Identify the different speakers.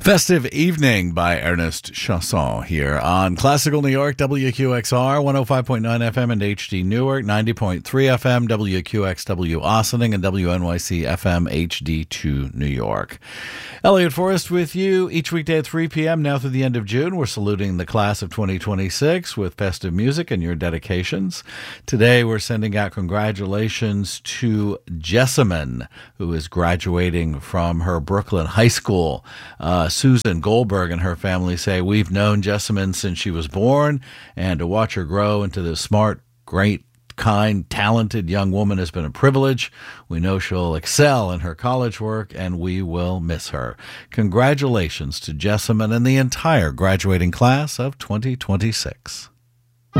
Speaker 1: Festive Evening by Ernest Chausson here on Classical New York, WQXR, 105.9 FM and HD Newark, 90.3 FM, WQXW Ossining, and WNYC FM HD2 New York. Elliot Forrest with you each weekday at 3 p.m. now through the end of June. We're saluting the class of 2026 with festive music and your dedications. Today we're sending out congratulations to Jessamine, who is graduating from her Brooklyn high school. Susan Goldberg and her family say, "We've known Jessamine since she was born, and to watch her grow into this smart, great, kind, talented young woman has been a privilege. We know she'll excel in her college work, and we will miss her." Congratulations to Jessamine and the entire graduating class of 2026.